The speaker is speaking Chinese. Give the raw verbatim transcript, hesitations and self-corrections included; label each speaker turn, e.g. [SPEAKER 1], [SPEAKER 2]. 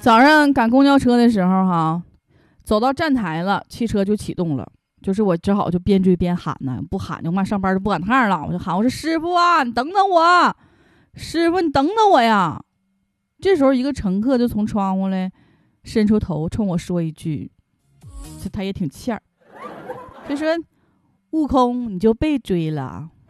[SPEAKER 1] 早上赶公交车的时候哈，走到站台了，汽车就启动了，就是我只好就边追边喊呢，不喊就妈上班就不赶趟了，我就喊，我说师傅啊，你等等我，师傅你等等我呀。这时候一个乘客就从窗户来伸出头冲我说一句，这他也挺欠儿，就说悟空你就被追了。